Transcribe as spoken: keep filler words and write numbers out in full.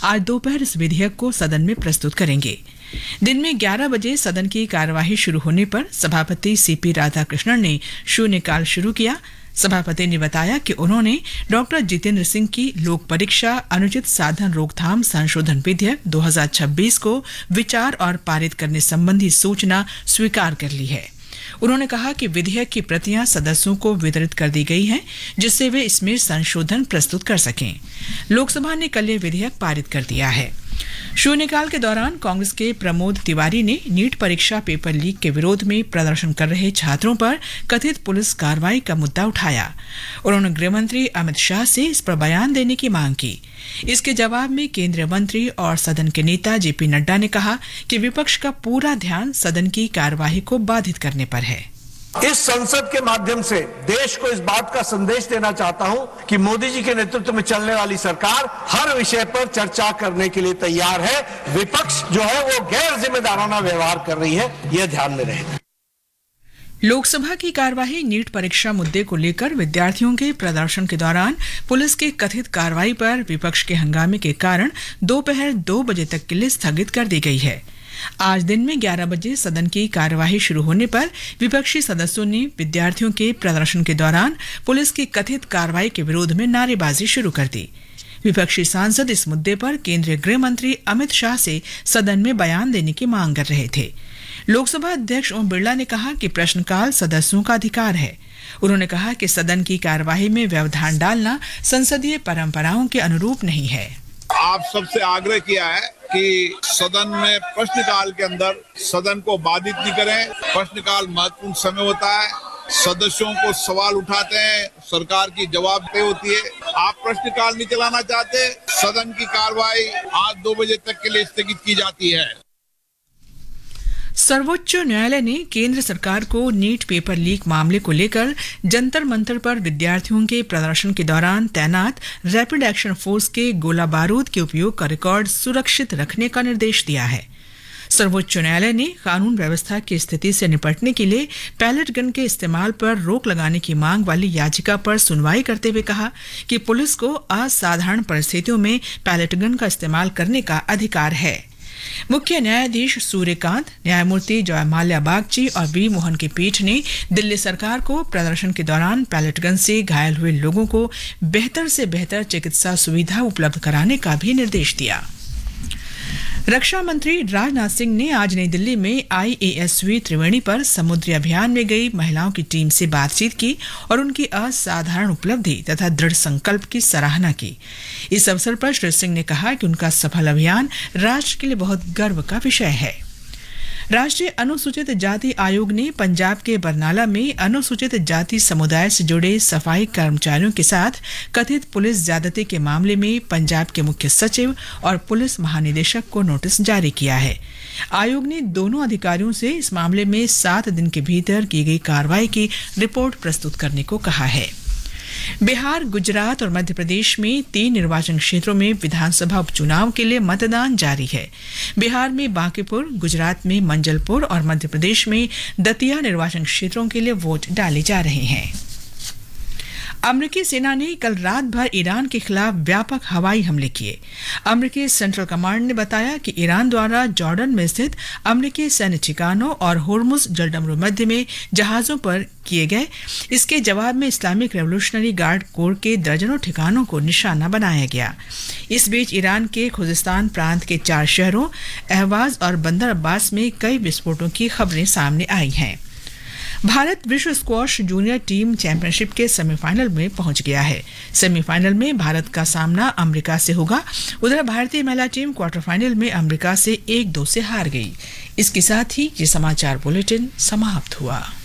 आज दोपहर इस विधेयक को सदन में प्रस्तुत करेंगे। दिन में ग्यारह बजे सदन की कार्यवाही शुरू होने पर सभापति सीपी राधाकृष्णन ने शून्यकाल शुरू किया। सभापति ने बताया कि उन्होंने डॉक्टर जितेंद्र सिंह की लोक परीक्षा अनुचित साधन रोकथाम संशोधन विधेयक दो हज़ार छब्बीस को विचार और पारित करने संबंधी सूचना स्वीकार कर ली है। उन्होंने कहा कि विधेयक की प्रतियां सदस्यों को वितरित कर दी गई हैं, जिससे वे इसमें संशोधन प्रस्तुत कर सकें। लोकसभा ने कल ये विधेयक पारित कर दिया है। शून्यकाल के दौरान कांग्रेस के प्रमोद तिवारी ने नीट परीक्षा पेपर लीक के विरोध में प्रदर्शन कर रहे छात्रों पर कथित पुलिस कार्रवाई का मुद्दा उठाया। उन्होंने गृह मंत्री अमित शाह से इस पर बयान देने की मांग की। इसके जवाब में केंद्रीय मंत्री और सदन के नेता जेपी नड्डा ने कहा कि विपक्ष का पूरा ध्यान सदन की कार्यवाही को बाधित करने पर है। इस संसद के माध्यम से देश को इस बात का संदेश देना चाहता हूं कि मोदी जी के नेतृत्व में चलने वाली सरकार हर विषय पर चर्चा करने के लिए तैयार है। विपक्ष जो है वो गैर जिम्मेदाराना व्यवहार कर रही है, यह ध्यान में रहे। लोकसभा की कार्यवाही नीट परीक्षा मुद्दे को लेकर विद्यार्थियों के प्रदर्शन के दौरान पुलिस की कथित कार्रवाई पर विपक्ष के हंगामे के कारण दोपहर दो बजे तक के लिए स्थगित कर दी गई है। आज दिन में ग्यारह बजे सदन की कार्यवाही शुरू होने पर विपक्षी सदस्यों ने विद्यार्थियों के प्रदर्शन के दौरान पुलिस की कथित कार्रवाई के विरोध में नारेबाजी शुरू कर दी। विपक्षी सांसद इस मुद्दे पर केंद्रीय गृह मंत्री अमित शाह से सदन में बयान देने की मांग कर रहे थे। लोकसभा अध्यक्ष ओम बिरला ने कहा कि प्रश्नकाल सदस्यों का अधिकार है। उन्होंने कहा कि सदन की कार्यवाही में व्यवधान डालना संसदीय परंपराओं के अनुरूप नहीं है। आप सबसे आग्रह किया है कि सदन में प्रश्नकाल के अंदर सदन को बाधित नहीं करें। प्रश्नकाल महत्वपूर्ण समय होता है, सदस्यों को सवाल उठाते हैं, सरकार की जवाबदेही होती है। आप प्रश्नकाल नहीं चलाना चाहते, सदन की कार्रवाई आज दो बजे तक के लिए स्थगित की जाती है। सर्वोच्च न्यायालय ने केंद्र सरकार को नीट पेपर लीक मामले को लेकर जंतर मंतर पर विद्यार्थियों के प्रदर्शन के दौरान तैनात रैपिड एक्शन फोर्स के गोला बारूद के उपयोग का रिकॉर्ड सुरक्षित रखने का निर्देश दिया है। सर्वोच्च न्यायालय ने कानून व्यवस्था की स्थिति से निपटने के लिए पैलेट गन के इस्तेमाल पर रोक लगाने की मांग वाली याचिका पर सुनवाई करते हुए कहा कि पुलिस को असाधारण परिस्थितियों में पैलेट गन का इस्तेमाल करने का अधिकार है। मुख्य न्यायाधीश सूर्यकांत, न्यायमूर्ति जयमाल्या बागची और बी मोहन की पीठ ने दिल्ली सरकार को प्रदर्शन के दौरान पैलेट गन से घायल हुए लोगों को बेहतर से बेहतर चिकित्सा सुविधा उपलब्ध कराने का भी निर्देश दिया। रक्षा मंत्री राजनाथ सिंह ने आज नई दिल्ली में आईएएसवी त्रिवेणी पर समुद्री अभियान में गई महिलाओं की टीम से बातचीत की और उनकी असाधारण उपलब्धि तथा दृढ़ संकल्प की सराहना की। इस अवसर पर श्री सिंह ने कहा कि उनका सफल अभियान राष्ट्र के लिए बहुत गर्व का विषय है। राष्ट्रीय अनुसूचित जाति आयोग ने पंजाब के बरनाला में अनुसूचित जाति समुदाय से जुड़े सफाई कर्मचारियों के साथ कथित पुलिस ज्यादती के मामले में पंजाब के मुख्य सचिव और पुलिस महानिदेशक को नोटिस जारी किया है। आयोग ने दोनों अधिकारियों से इस मामले में सात दिन के भीतर की गई कार्रवाई की रिपोर्ट प्रस्तुत करने को कहा है। बिहार, गुजरात और मध्य प्रदेश में तीन निर्वाचन क्षेत्रों में विधानसभा उपचुनाव के लिए मतदान जारी है। बिहार में बांकीपुर, गुजरात में मंजलपुर और मध्य प्रदेश में दतिया निर्वाचन क्षेत्रों के लिए वोट डाले जा रहे हैं। अमेरिकी सेना ने कल रात भर ईरान के खिलाफ व्यापक हवाई हमले किए। अमेरिकी सेंट्रल कमांड ने बताया कि ईरान द्वारा जॉर्डन में स्थित अमेरिकी सैन्य ठिकानों और होर्मुज जलडमरू मध्य में जहाजों पर किए गए इसके जवाब में इस्लामिक रेवोल्यूशनरी गार्ड कोर के दर्जनों ठिकानों को निशाना बनाया गया। इस बीच ईरान के खुजिस्तान प्रांत के चार शहरों अहवाज और बंदर अब्बास में कई विस्फोटों की खबरें सामने आई हैं। भारत विश्व स्क्वॉश जूनियर टीम चैंपियनशिप के सेमीफाइनल में पहुंच गया है। सेमीफाइनल में भारत का सामना अमेरिका से होगा। उधर भारतीय महिला टीम क्वार्टर फाइनल में अमेरिका से एक दो से हार गई। इसके साथ ही ये समाचार बुलेटिन समाप्त हुआ।